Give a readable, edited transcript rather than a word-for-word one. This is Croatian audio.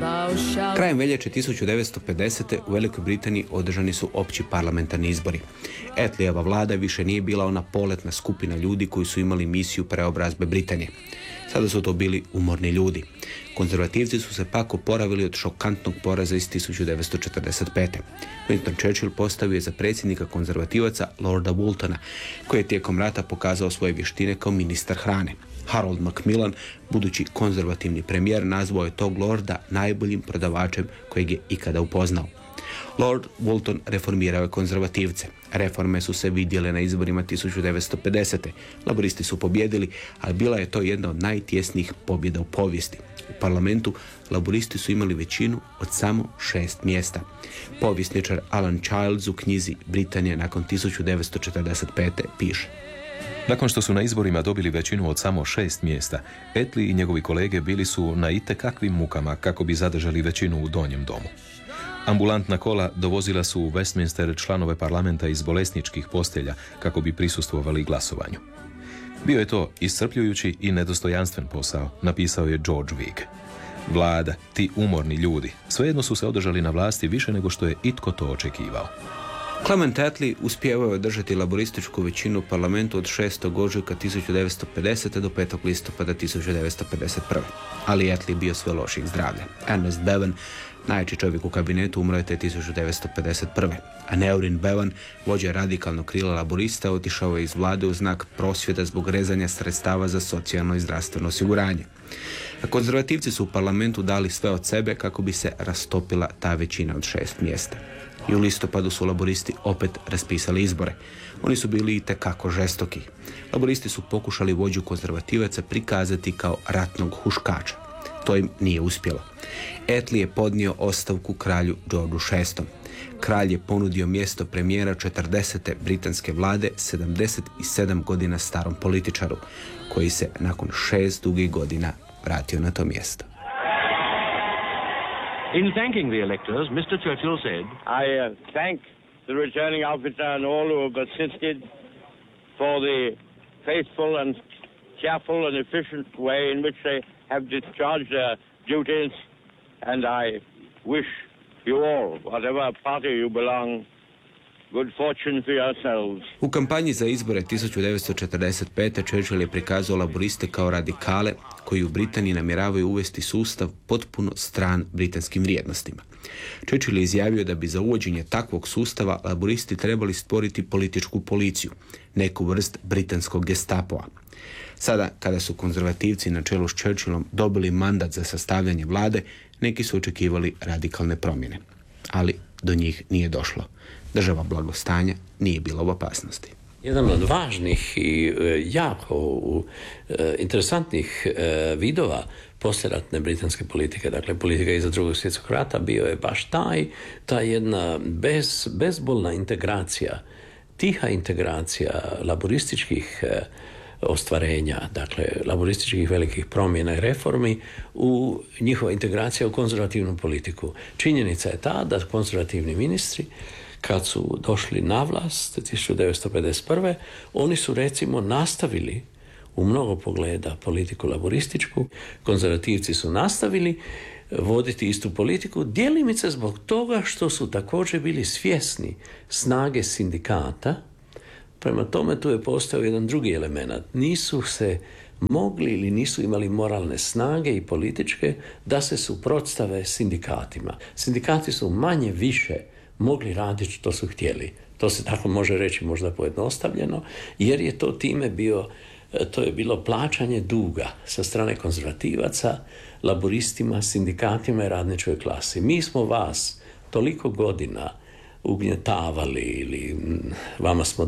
Krajem veljače 1950. u Velikoj Britaniji održani su opći parlamentarni izbori. Attleeyeva vlada više nije bila ona poletna skupina ljudi koji su imali misiju preobrazbe Britanije. Sada su to bili umorni ljudi. Konzervativci su se pak oporavili od šokantnog poraza iz 1945. Winston Churchill postavio je za predsjednika konzervativaca Lorda Wooltona, koji je tijekom rata pokazao svoje vještine kao ministar hrane. Harold Macmillan, budući konzervativni premijer, nazvao je tog lorda najboljim prodavačem kojeg je ikada upoznao. Lord Woolton reformirao je konzervativce. Reforme su se vidjele na izborima 1950. Laboristi su pobjedili, ali bila je to jedna od najtjesnijih pobjeda u povijesti. U parlamentu laboristi su imali većinu od samo 6 mjesta. Povjesničar Alan Childs u knjizi Britanija nakon 1945. piše: Nakon što su na izborima dobili većinu od samo 6 mjesta, Attlee i njegovi kolege bili su na itekakvim mukama kako bi zadržali većinu u donjem domu. Ambulantna kola dovozila su u Westminster članove parlamenta iz bolesničkih postelja kako bi prisustvovali glasovanju. Bio je to iscrpljujući i nedostojanstven posao, napisao je George Weah. Vlada, ti umorni ljudi, svejedno su se održali na vlasti više nego što je itko to očekivao. Clement Attlee uspjevao je održati laborističku većinu u parlamentu od 6. ožujka 1950. do 5. listopada 1951. Ali Attlee bio sve loših zdravlja. Ernest Bevin, najjači čovjek u kabinetu, umro je te 1951. A Neurin Bevan, vođa radikalnog krila laborista, otišao je iz vlade u znak prosvjeda zbog rezanja sredstava za socijalno i zdravstveno osiguranje. A konzervativci su u parlamentu dali sve od sebe kako bi se rastopila ta većina od 6 mjesta. I u listopadu su laboristi opet raspisali izbore. Oni su bili itekako žestoki. Laboristi su pokušali vođu konzervativaca prikazati kao ratnog huškača. To im nije uspjelo. Attlee je podnio ostavku kralju Georgeu VI. Kralj je ponudio mjesto premijera 40. britanske vlade 77 godina starom političaru, koji se nakon 6 dugih godina vratio na to mjesto. In thanking the electors, Mr. Churchill said, I thank the returning officer and all who have assisted for the faithful and careful and efficient way in which they have discharged their duties, and I wish you all, whatever party you belong, good fortune for yourselves. U kampanji za izbore 1945. Churchill je prikazao laboriste kao radikale koji u Britaniji namjeravaju uvesti sustav potpuno stran britanskim vrijednostima. Churchill je izjavio da bi za uvođenje takvog sustava laboristi trebali stvoriti političku policiju, neku vrst britanskog gestapoa. Sada, kada su konzervativci na čelu s Churchillom dobili mandat za sastavljanje vlade, neki su očekivali radikalne promjene. Ali do njih nije došlo. Država blagostanja nije bila u opasnosti. Jedan od važnih i jako interesantnih vidova poslijeratne britanske politike, dakle politika iza Drugog svjetskog rata, bio je baš ta jedna bezbolna integracija, tiha integracija laborističkih ostvarenja, dakle laborističkih velikih promjena i reformi u njihova integracija u konzervativnu politiku. Činjenica je ta da konzervativni ministri, kad su došli na vlast 1951. oni su recimo nastavili u mnogo pogleda politiku laborističku, konzervativci su nastavili voditi istu politiku, djelimice zbog toga što su također bili svjesni snage sindikata. Prema tome tu je postao jedan drugi element. Nisu se mogli ili nisu imali moralne snage i političke da se suprotstave sindikatima. Sindikati su manje više mogli raditi što su htjeli. To se tako može reći možda pojednostavljeno, jer je to time to je bilo plaćanje duga sa strane konzervativaca, laboristima, sindikatima i radničkoj klasi. Mi smo vas toliko godina ugnjetavali ili vama smo